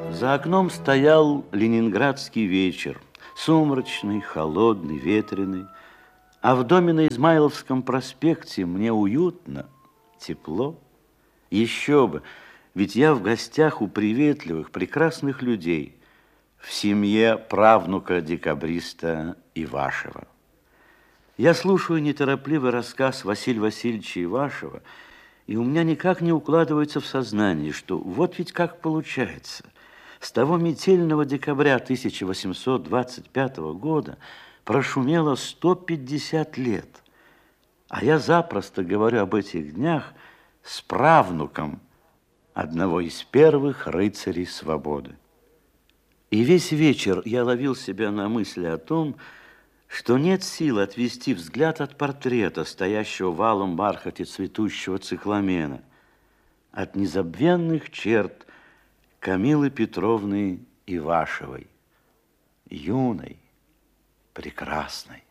За окном стоял ленинградский вечер, сумрачный, холодный, ветреный. А в доме на Измайловском проспекте мне уютно, тепло. Еще бы, ведь я в гостях у приветливых, прекрасных людей, в семье правнука декабриста Ивашева. Я слушаю неторопливый рассказ Василия Васильевича Ивашева, и у меня никак не укладывается в сознании, что вот ведь как получается. С того метельного декабря 1825 года прошумело 150 лет. А я запросто говорю об этих днях с правнуком одного из первых рыцарей свободы. И весь вечер я ловил себя на мысли о том, что нет сил отвести взгляд от портрета, стоящего в алом бархате цветущего цикламена, от незабвенных черт Камилы Петровны Ивашевой, юной, прекрасной.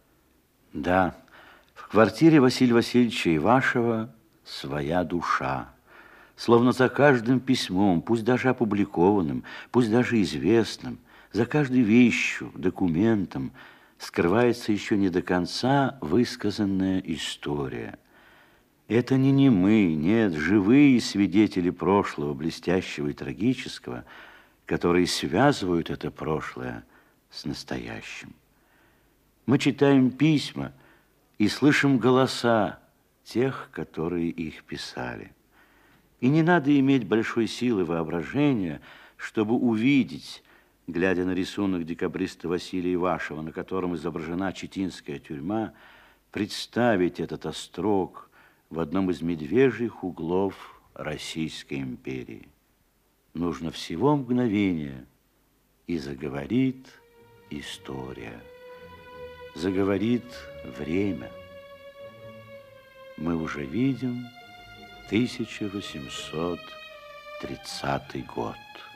Да, в квартире Василия Васильевича Ивашева своя душа. Словно за каждым письмом, пусть даже опубликованным, пусть даже известным, за каждой вещью, документом скрывается еще не до конца высказанная история. Это не мы, нет, живые свидетели прошлого, блестящего и трагического, которые связывают это прошлое с настоящим. Мы читаем письма и слышим голоса тех, которые их писали. И не надо иметь большой силы воображения, чтобы увидеть, глядя на рисунок декабриста Василия Ивашева, на котором изображена читинская тюрьма, представить этот острог в одном из медвежьих углов Российской империи. Нужно всего мгновение, и заговорит история, заговорит время. Мы уже видим 1830 год.